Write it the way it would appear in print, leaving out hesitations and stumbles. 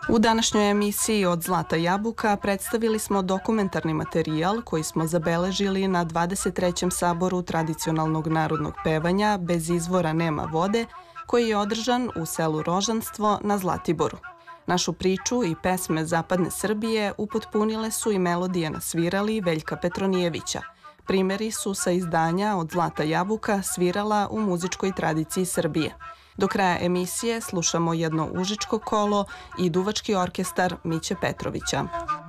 U današnjoj emisiji Od Zlata jabuka predstavili smo dokumentarni materijal koji smo zabeležili na 23. saboru tradicionalnog narodnog pevanja Bez izvora nema vode, koji je održan u selu Rožanstvo na Zlatiboru. Našu priču i pesme Zapadne Srbije upotpunile su i melodije na svirali Veljka Petronijevića. Primeri su sa izdanja Od Zlata jabuka svirala u muzičkoj tradiciji Srbije. Do kraja emisije slušamo jedno užičko kolo i duvački orkestar Miće Petrovića.